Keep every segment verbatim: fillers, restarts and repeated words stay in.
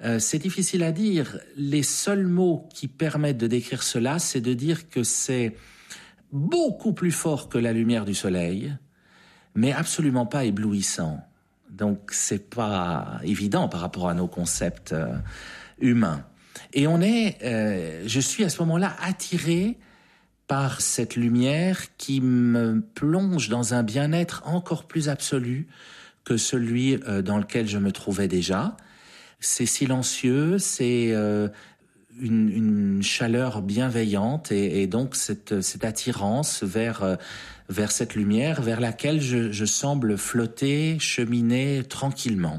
euh, c'est difficile à dire. Les seuls mots qui permettent de décrire cela, c'est de dire que c'est beaucoup plus fort que la lumière du soleil, mais absolument pas éblouissant. Donc c'est pas évident par rapport à nos concepts euh, humains. Et on est, euh, je suis à ce moment-là attiré par cette lumière qui me plonge dans un bien-être encore plus absolu que celui euh, dans lequel je me trouvais déjà. C'est silencieux, c'est euh, une, une chaleur bienveillante et, et donc cette, cette attirance vers, euh, vers cette lumière vers laquelle je, je semble flotter, cheminer tranquillement.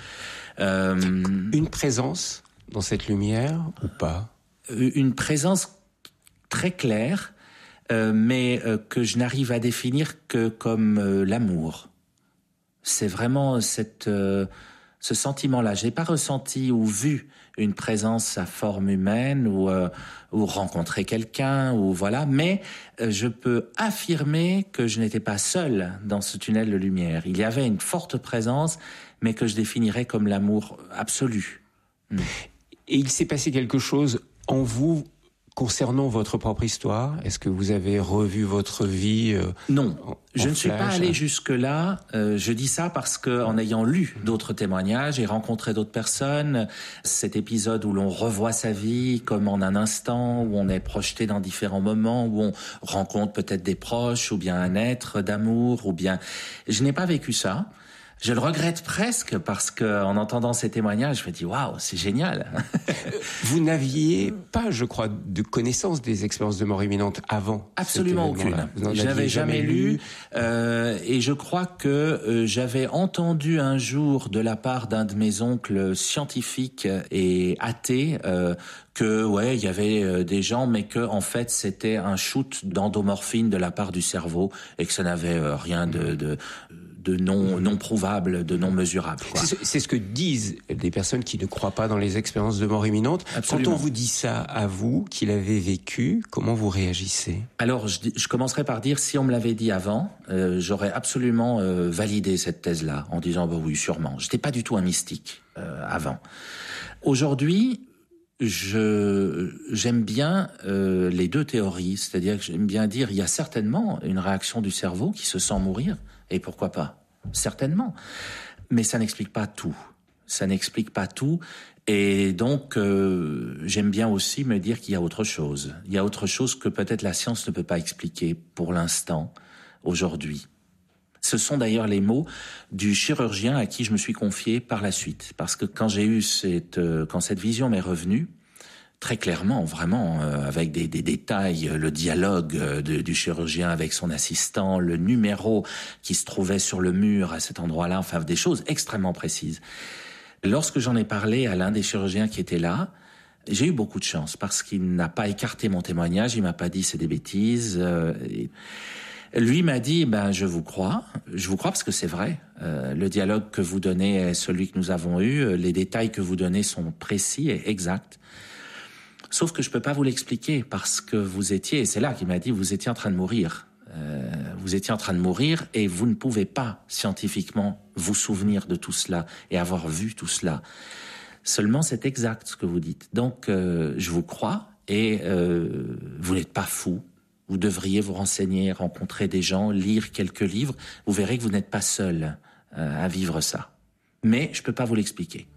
Euh, une présence dans cette lumière ou pas ? Une présence très claire, euh, mais euh, que je n'arrive à définir que comme euh, l'amour. C'est vraiment cette, euh, ce sentiment-là. Je n'ai pas ressenti ou vu une présence à forme humaine ou, euh, ou rencontré quelqu'un, ou voilà. Mais euh, je peux affirmer que je n'étais pas seul dans ce tunnel de lumière. Il y avait une forte présence, mais que je définirais comme l'amour absolu. Mmh. Et il s'est passé quelque chose en vous concernant votre propre histoire? Est-ce que vous avez revu votre vie euh, Non, en, je en ne suis flash, pas allé hein? jusque-là. Euh, je dis ça parce que, en ayant lu d'autres témoignages et rencontré d'autres personnes, cet épisode où l'on revoit sa vie comme en un instant, où on est projeté dans différents moments, où on rencontre peut-être des proches, ou bien un être d'amour, ou bien... Je n'ai pas vécu ça. Je le regrette presque parce que, en entendant ces témoignages, je me dis waouh, c'est génial. Vous n'aviez pas, je crois, de connaissance des expériences de mort imminente avant. Absolument aucune. Je n'avais jamais lu, euh, et je crois que euh, j'avais entendu un jour de la part d'un de mes oncles scientifiques et athées euh, que ouais, il y avait euh, des gens, mais que en fait c'était un shoot d'endomorphine de la part du cerveau et que ça n'avait euh, rien de, de de non, non prouvable, de non mesurable. Quoi. C'est, c'est ce que disent les personnes qui ne croient pas dans les expériences de mort imminente. Absolument. Quand on vous dit ça à vous, qui l'avez vécu, comment vous réagissez ? Alors, je, je commencerai par dire, si on me l'avait dit avant, euh, j'aurais absolument euh, validé cette thèse-là, en disant, bah oui, sûrement. J'étais pas du tout un mystique euh, avant. Aujourd'hui, je j'aime bien euh, les deux théories, c'est-à-dire que j'aime bien dire, il y a certainement une réaction du cerveau qui se sent mourir, et pourquoi pas ? Certainement. Mais ça n'explique pas tout. Ça n'explique pas tout. Et donc, euh, j'aime bien aussi me dire qu'il y a autre chose. Il y a autre chose que peut-être la science ne peut pas expliquer pour l'instant, aujourd'hui. Ce sont d'ailleurs les mots du chirurgien à qui je me suis confié par la suite. Parce que quand j'ai eu cette, euh, quand cette vision m'est revenue, très clairement, vraiment, euh, avec des, des détails, le dialogue euh, de, du chirurgien avec son assistant, le numéro qui se trouvait sur le mur à cet endroit-là, enfin des choses extrêmement précises. Lorsque j'en ai parlé à l'un des chirurgiens qui était là, j'ai eu beaucoup de chance parce qu'il n'a pas écarté mon témoignage, il m'a pas dit c'est des bêtises. Euh, et lui m'a dit ben je vous crois, je vous crois parce que c'est vrai. Euh, le dialogue que vous donnez est celui que nous avons eu, les détails que vous donnez sont précis et exacts. Sauf que je peux pas vous l'expliquer parce que vous étiez, et c'est là qu'il m'a dit, vous étiez en train de mourir. Euh, vous étiez en train de mourir et vous ne pouvez pas scientifiquement vous souvenir de tout cela et avoir vu tout cela. Seulement, c'est exact ce que vous dites. Donc, euh, je vous crois et euh, vous n'êtes pas fou. Vous devriez vous renseigner, rencontrer des gens, lire quelques livres. Vous verrez que vous n'êtes pas seul euh, à vivre ça. Mais je peux pas vous l'expliquer.